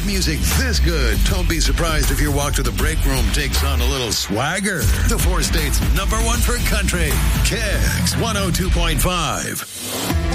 music this good, don't be surprised if your walk to the break room takes on a little swagger. The four states' #1 for country, Kicks 102.5.